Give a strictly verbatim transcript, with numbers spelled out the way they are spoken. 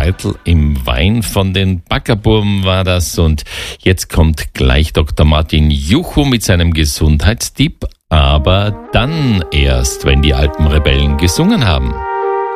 Beitel im Wein von den Backerburm war das. Und jetzt kommt gleich Doktor Martin Jucho mit seinem Gesundheitstipp, aber dann erst, wenn die Alpenrebellen gesungen haben.